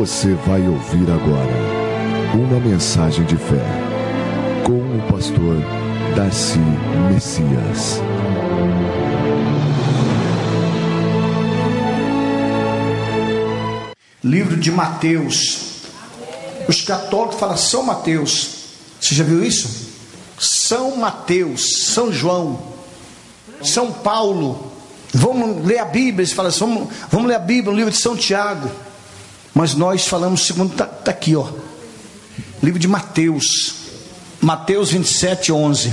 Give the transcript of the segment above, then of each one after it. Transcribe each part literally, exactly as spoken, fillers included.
Você vai ouvir agora uma mensagem de fé com o pastor Darcy Messias. Livro de Mateus. Os católicos falam São Mateus. Você já viu isso? São Mateus, São João, São Paulo. Vamos ler a Bíblia. Eles falam, vamos, vamos ler a Bíblia, o livro de São Tiago. Mas nós falamos, segundo está tá aqui, ó. Livro de Mateus. Mateus vinte e sete, onze.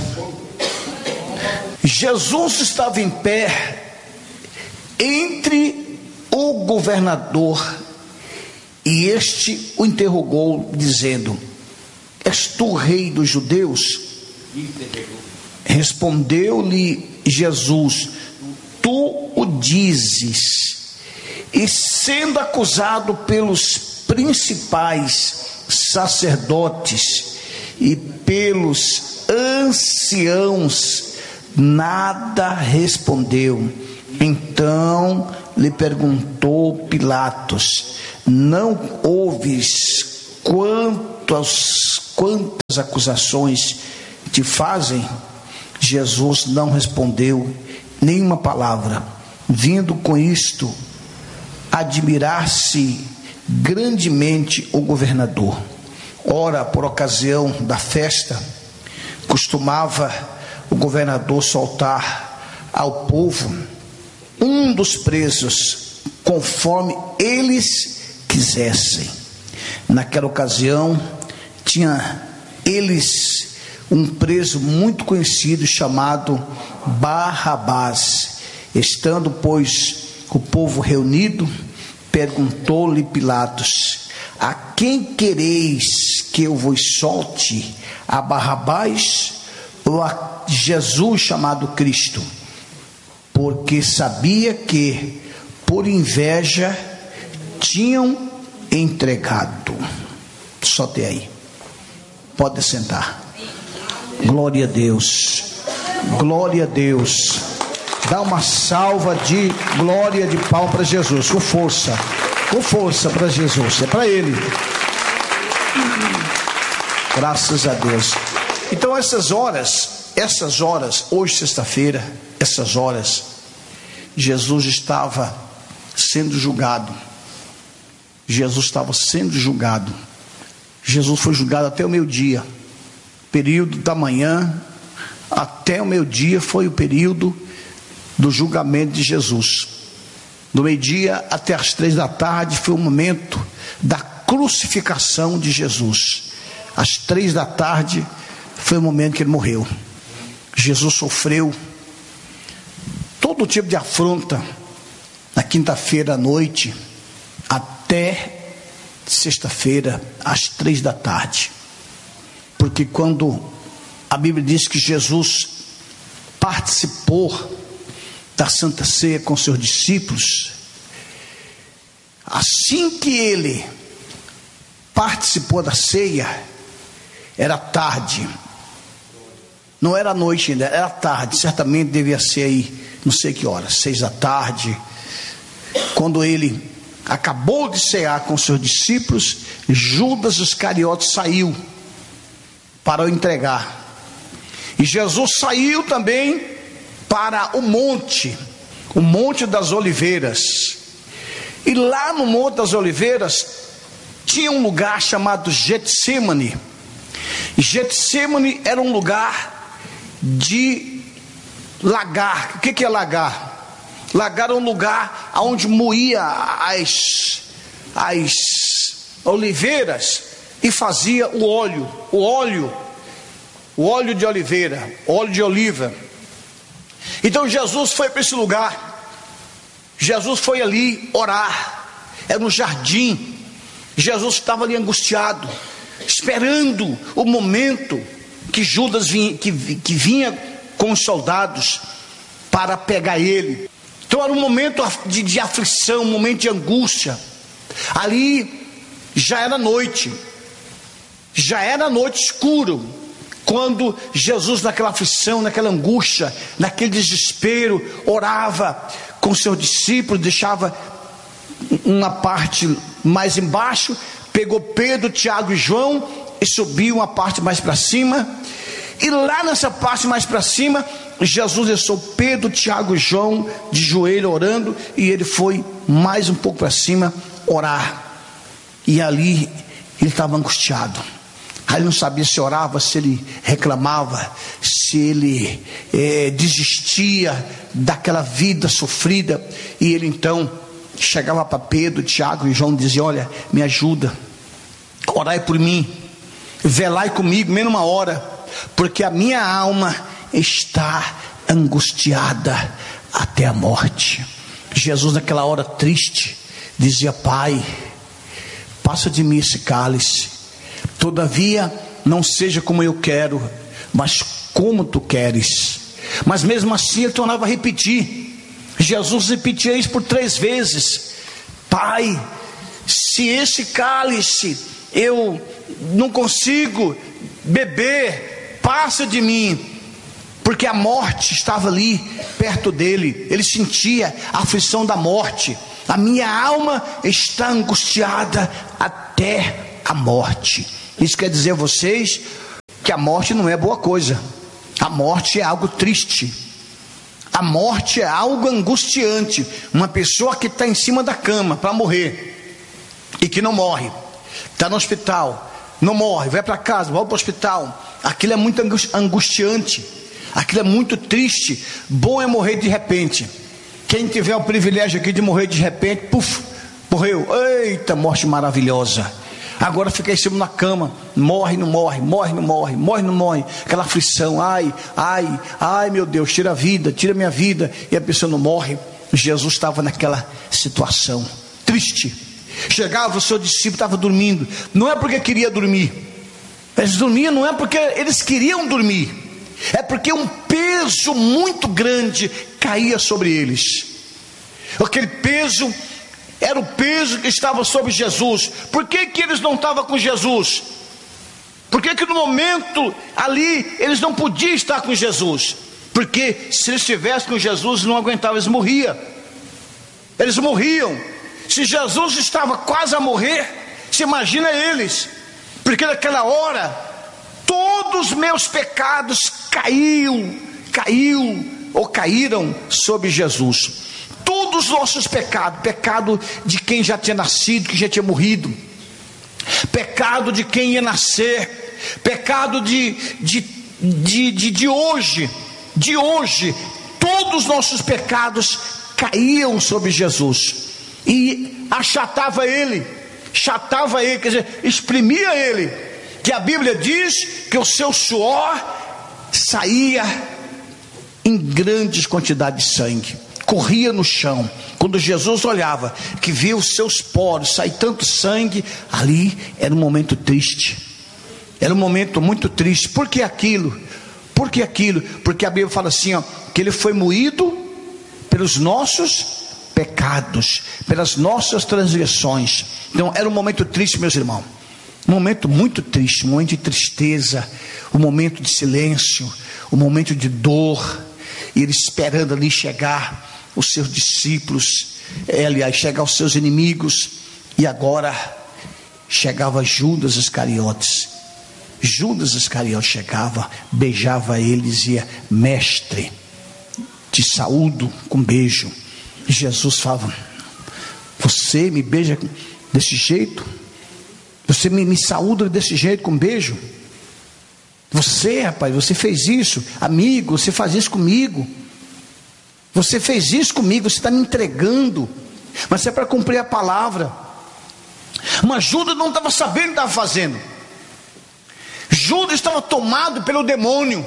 Jesus estava em pé entre o governador, e este o interrogou, dizendo: És tu rei dos judeus? Respondeu-lhe Jesus: Tu o dizes. E sendo acusado pelos principais sacerdotes e pelos anciãos, nada respondeu. Então lhe perguntou Pilatos: Não ouves quantas, quantas acusações te fazem? Jesus não respondeu nenhuma palavra. Vindo com isto, admirar-se grandemente o governador. Ora, por ocasião da festa, costumava o governador soltar ao povo um dos presos, conforme eles quisessem. Naquela ocasião, tinha eles um preso muito conhecido, chamado Barrabás. Estando, pois, o povo reunido, perguntou-lhe Pilatos: A quem quereis que eu vos solte? A Barrabás ou a Jesus chamado Cristo? Porque sabia que, por inveja, tinham entregado. Só até aí. Pode sentar. Glória a Deus. Glória a Deus. Dá uma salva de glória de pau para Jesus. Com força. Com força para Jesus. É para Ele. Graças a Deus. Então essas horas, essas horas, hoje sexta-feira, essas horas, Jesus estava sendo julgado. Jesus estava sendo julgado. Jesus foi julgado até o meio-dia. Período da manhã até o meio-dia foi o período do julgamento de Jesus. Do meio-dia até as três da tarde foi o momento da crucificação de Jesus. Às três da tarde foi o momento que ele morreu. Jesus sofreu todo tipo de afronta na quinta-feira à noite até sexta-feira às três da tarde. Porque quando a Bíblia diz que Jesus participou da Santa Ceia com seus discípulos, assim que ele participou da ceia, era tarde, não era noite ainda, era tarde, certamente devia ser aí, não sei que hora, seis da tarde, quando ele acabou de cear com seus discípulos, Judas Iscariote saiu para o entregar, e Jesus saiu também para o monte, o Monte das Oliveiras, e lá no Monte das Oliveiras tinha um lugar chamado Getsemane. Getsemane era um lugar de lagar. O que que é lagar? Lagar é um lugar onde moía as, as oliveiras e fazia o óleo, o óleo, o óleo de oliveira, óleo de oliva. Então Jesus foi para esse lugar. Jesus foi ali orar. Era no jardim. Jesus estava ali angustiado, esperando o momento que Judas vinha, que, que vinha com os soldados para pegar ele. Então era um momento de, de aflição, um momento de angústia. Ali já era noite, já era noite escuro, quando Jesus, naquela aflição, naquela angústia, naquele desespero, orava com seus discípulos, deixava uma parte mais embaixo, pegou Pedro, Tiago e João e subiu uma parte mais para cima. E lá nessa parte mais para cima, Jesus deixou Pedro, Tiago e João de joelho orando, e ele foi mais um pouco para cima orar. E ali ele estava angustiado. Aí ele não sabia se orava, se ele reclamava, se ele é, desistia daquela vida sofrida. E ele então chegava para Pedro, Tiago e João e dizia: olha, me ajuda, orai por mim, velai comigo menos uma hora, porque a minha alma está angustiada até a morte. Jesus naquela hora triste dizia: Pai, passa de mim esse cálice, todavia não seja como eu quero, mas como tu queres. Mas mesmo assim ele tornava a repetir. Jesus repetia isso por três vezes: Pai, se esse cálice eu não consigo beber, passa de mim. Porque a morte estava ali perto dele, ele sentia a aflição da morte. A minha alma está angustiada até a morte. Isso quer dizer a vocês que a morte não é boa coisa. A morte é algo triste. A morte é algo angustiante. Uma pessoa que está em cima da cama para morrer e que não morre, está no hospital, não morre, vai para casa, vai para o hospital. Aquilo é muito angustiante. Aquilo é muito triste. Bom é morrer de repente. Quem tiver o privilégio aqui de morrer de repente, puf, morreu. Eita, morte maravilhosa. Agora fica em cima na cama, morre, não morre, morre, não morre, morre, não morre. Aquela aflição, ai, ai, ai meu Deus, tira a vida, tira a minha vida. E a pessoa não morre. Jesus estava naquela situação triste. Chegava o seu discípulo, estava dormindo. Não é porque queria dormir. Eles dormiam, não é porque eles queriam dormir. É porque um peso muito grande caía sobre eles. Aquele peso era o peso que estava sobre Jesus. Por que que eles não estavam com Jesus? Por que que no momento ali eles não podiam estar com Jesus? Porque se eles estivessem com Jesus, não aguentavam, eles morriam. Eles morriam. Se Jesus estava quase a morrer, se imagina eles. Porque naquela hora todos os meus pecados caiu, caiu ou caíram sobre Jesus. Todos os nossos pecados, pecado de quem já tinha nascido, que já tinha morrido, pecado de quem ia nascer, pecado de, de, de, de, de hoje, de hoje, todos os nossos pecados caíam sobre Jesus e achatava ele, chatava ele, quer dizer, exprimia ele, que a Bíblia diz que o seu suor saía em grandes quantidades de sangue, corria no chão. Quando Jesus olhava, que via os seus poros sair tanto sangue, ali era um momento triste, era um momento muito triste. Por que aquilo? Por que aquilo? Porque a Bíblia fala assim, ó, que ele foi moído pelos nossos pecados, pelas nossas transgressões. Então era um momento triste, meus irmãos, um momento muito triste, um momento de tristeza, um momento de silêncio, um momento de dor, e ele esperando ali chegar os seus discípulos, é, aliás, chegar os seus inimigos. E agora chegava Judas Iscariotes. Judas Iscariotes chegava, beijava ele e dizia: mestre, te saúdo com beijo. E Jesus falava: você me beija desse jeito? Você me, me saúda desse jeito com beijo? Você, rapaz, você fez isso, amigo, você faz isso comigo. Você fez isso comigo, você está me entregando, mas é para cumprir a palavra. Mas Judas não estava sabendo o que estava fazendo. Judas estava tomado pelo demônio.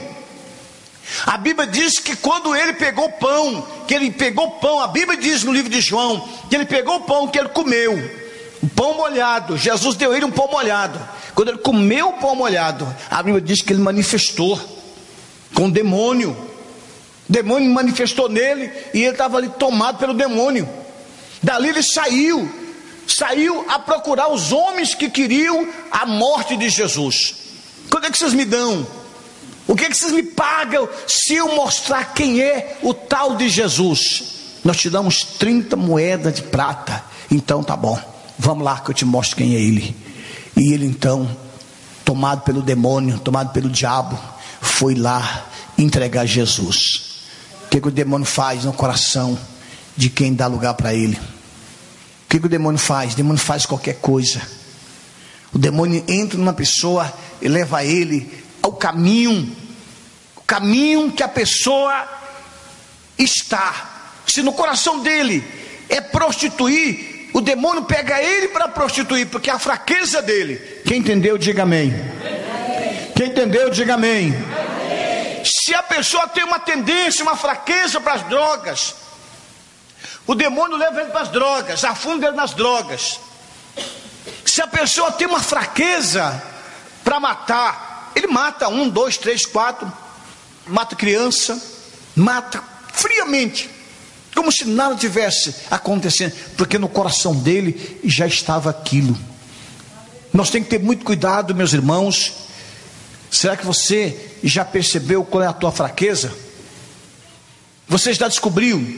A Bíblia diz que quando ele pegou pão, que ele pegou pão, a Bíblia diz no livro de João, que ele pegou o pão, que ele comeu, um pão molhado. Jesus deu ele um pão molhado. Quando ele comeu o pão molhado, a Bíblia diz que ele manifestou com o demônio. O demônio manifestou nele e ele estava ali tomado pelo demônio. Dali ele saiu, saiu a procurar os homens que queriam a morte de Jesus. Quando é que vocês me dão? O que é que vocês me pagam se eu mostrar quem é o tal de Jesus? nós te damos trinta moedas de prata. Então tá bom, vamos lá que eu te mostro quem é ele. E ele então, tomado pelo demônio, tomado pelo diabo, foi lá entregar Jesus. O que, que o demônio faz no coração de quem dá lugar para ele? O que, que o demônio faz? O demônio faz qualquer coisa. O demônio entra numa pessoa e leva ele ao caminho, o caminho que a pessoa está. Se no coração dele é prostituir, o demônio pega ele para prostituir, porque é a fraqueza dele. Quem entendeu, diga amém. Quem entendeu, diga amém. Se a pessoa tem uma tendência, uma fraqueza para as drogas, o demônio leva ele para as drogas, afunda ele nas drogas. Se a pessoa tem uma fraqueza para matar, ele mata um, dois, três, quatro, mata criança, mata friamente, como se nada tivesse acontecendo, porque no coração dele já estava aquilo. Nós temos que ter muito cuidado, meus irmãos. Será que você já percebeu qual é a tua fraqueza? Você já descobriu?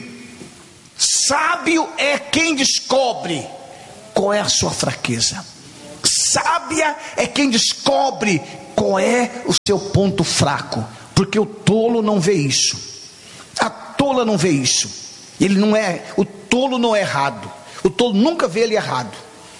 Sábio é quem descobre qual é a sua fraqueza. Sábia é quem descobre qual é o seu ponto fraco, porque o tolo não vê isso. A tola não vê isso. Ele não é, o tolo não é errado. O tolo nunca vê ele errado.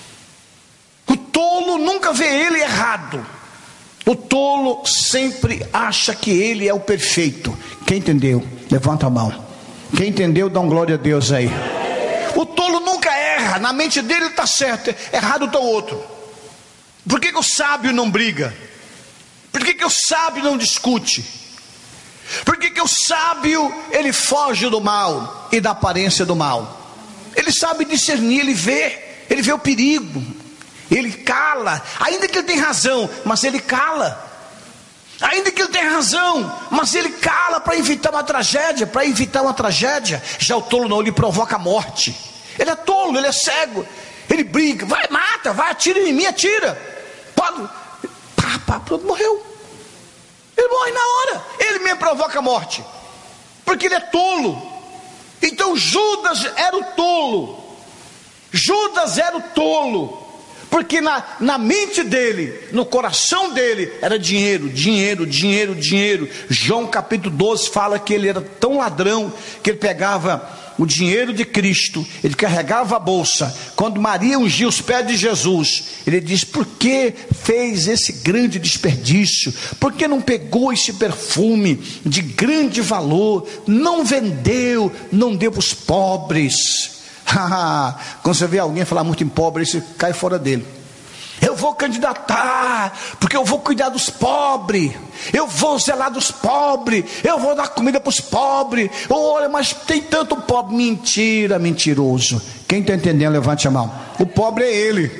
O tolo nunca vê ele errado. O tolo sempre acha que ele é o perfeito. Quem entendeu? Levanta a mão. Quem entendeu, dá um glória a Deus aí. O tolo nunca erra. Na mente dele está certo, errado está o outro. Por que que o sábio não briga? Por que que o sábio não discute? Por que que o sábio, ele foge do mal e da aparência do mal? Ele sabe discernir, ele vê, ele vê o perigo, ele cala, ainda que ele tenha razão, mas ele cala. Ainda que ele tenha razão, mas ele cala para evitar uma tragédia, para evitar uma tragédia. Já o tolo não, ele provoca a morte. Ele é tolo, ele é cego, ele briga, vai, mata, vai, atira em mim, atira. Pode, pá, pá, pronto, morreu. Ele morre na hora, ele mesmo provoca a morte, porque ele é tolo. Então Judas era o tolo, Judas era o tolo, porque na, na mente dele, no coração dele, era dinheiro, dinheiro, dinheiro, dinheiro. João capítulo doze fala que ele era tão ladrão, que ele pegava o dinheiro de Cristo, ele carregava a bolsa. Quando Maria ungia os pés de Jesus, ele diz: por que fez esse grande desperdício? Por que não pegou esse perfume de grande valor, não vendeu, não deu para os pobres? Quando você vê alguém falar muito em pobre, você cai fora dele. Eu vou candidatar, porque eu vou cuidar dos pobres, eu vou zelar dos pobres, eu vou dar comida para os pobres. Olha, mas tem tanto pobre. Mentira, mentiroso. Quem está entendendo, levante a mão. O pobre é ele,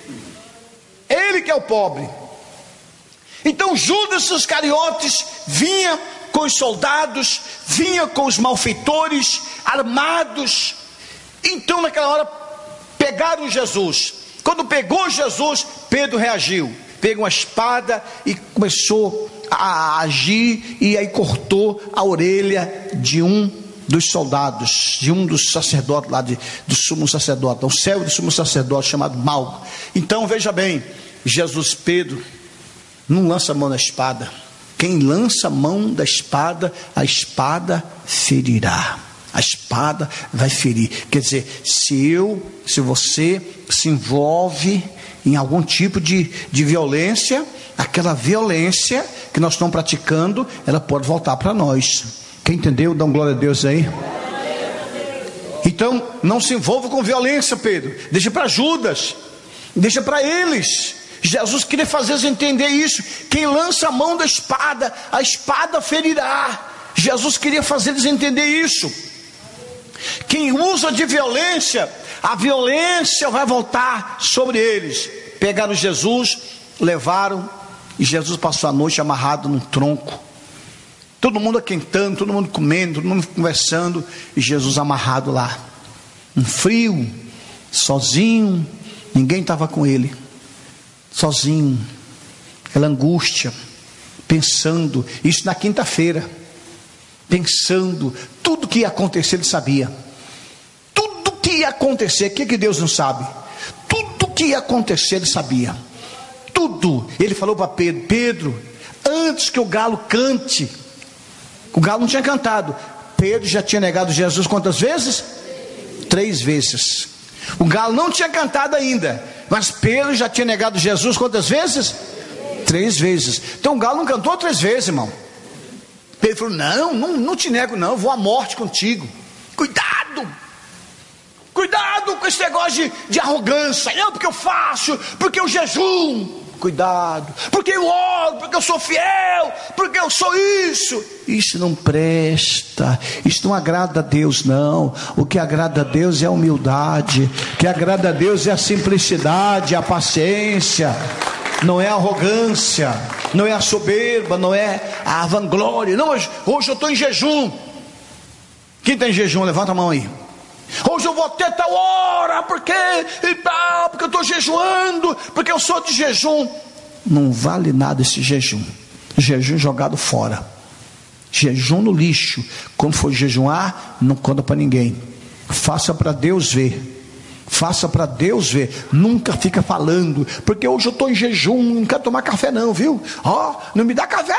ele que é o pobre. Então Judas Iscariotes vinha com os soldados, vinha com os malfeitores armados. Então naquela hora pegaram Jesus. Quando pegou Jesus, Pedro reagiu, pegou uma espada e começou a agir, e aí cortou a orelha de um dos soldados, de um dos sacerdotes lá, de, do sumo sacerdote, o céu do sumo sacerdote chamado Malco. Então veja bem, Jesus, Pedro não lança a mão da espada. Quem lança a mão da espada, a espada ferirá. A espada vai ferir. Quer dizer, se eu, se você se envolve em algum tipo de, de violência, aquela violência que nós estamos praticando, ela pode voltar para nós. Quem entendeu? Dá um glória a Deus aí. Então, não se envolva com violência, Pedro. Deixa para Judas, deixa para eles. Jesus queria fazer eles entender isso. Quem lança a mão da espada, a espada ferirá. Jesus queria fazer eles entender isso. Quem usa de violência, a violência vai voltar sobre eles. Pegaram Jesus, levaram, e Jesus passou a noite amarrado num tronco. Todo mundo aquentando, todo mundo comendo, todo mundo conversando, e Jesus amarrado lá, um frio, sozinho, ninguém estava com ele, sozinho, aquela angústia, pensando, isso na quinta-feira, pensando, tudo que ia acontecer ele sabia. ia acontecer. O que, que Deus não sabe? Tudo que ia acontecer ele sabia. Tudo. Ele falou para Pedro: Pedro, antes que o galo cante, o galo não tinha cantado, Pedro já tinha negado Jesus quantas vezes? Três vezes. O galo não tinha cantado ainda, mas Pedro já tinha negado Jesus quantas vezes? Três vezes. Então o galo não cantou três vezes, irmão. Pedro falou: não, não, não te nego não, eu vou à morte contigo. Cuidado, cuidado com esse negócio de, de arrogância. Não, porque eu faço, porque eu jejum. Cuidado, porque eu oro, porque eu sou fiel, porque eu sou isso. Isso não presta, isso não agrada a Deus não. O que agrada a Deus é a humildade, o que agrada a Deus é a simplicidade, a paciência. Não é a arrogância, não é a soberba, não é a vanglória. Não, hoje, hoje eu estou em jejum. Quem está em jejum, levanta a mão aí. Hoje eu vou até tal hora, porque e tal, porque eu estou jejuando, porque eu sou de jejum. Não vale nada esse jejum. Jejum jogado fora, jejum no lixo. Quando for jejuar, não conta para ninguém. Faça para Deus ver. Faça para Deus ver. Nunca fica falando, porque hoje eu estou em jejum, não quero tomar café não, viu? Ó, oh, não me dá café